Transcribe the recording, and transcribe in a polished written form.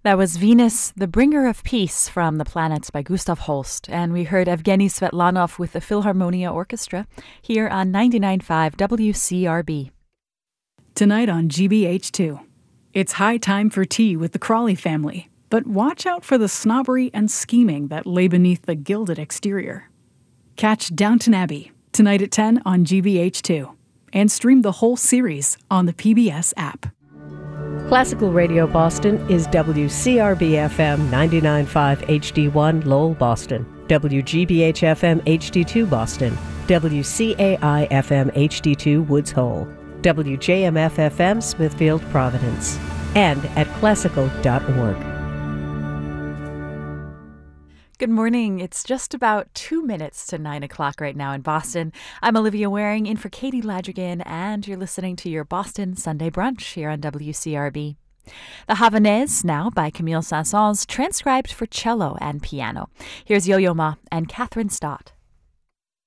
That was Venus, the Bringer of Peace from The Planets by Gustav Holst. And we heard Evgeny Svetlanov with the Philharmonia Orchestra here on 99.5 WCRB. Tonight on GBH2, it's high time for tea with the Crawley family. But watch out for the snobbery and scheming that lay beneath the gilded exterior. Catch Downton Abbey tonight at 10 on GBH2. And stream the whole series on the PBS app. Classical Radio Boston is WCRB-FM 99.5 HD1 Lowell, Boston, WGBH-FM HD2 Boston, WCAI-FM HD2 Woods Hole, WJMF-FM Smithfield, Providence, and at classical.org. Good morning. It's just about 2 minutes to 9 o'clock right now in Boston. I'm Olivia Waring in for Katie Ladrigan, and you're listening to your Boston Sunday Brunch here on WCRB. The Havanaise, now by Camille Saint-Saëns, transcribed for cello and piano. Here's Yo-Yo Ma and Catherine Stott.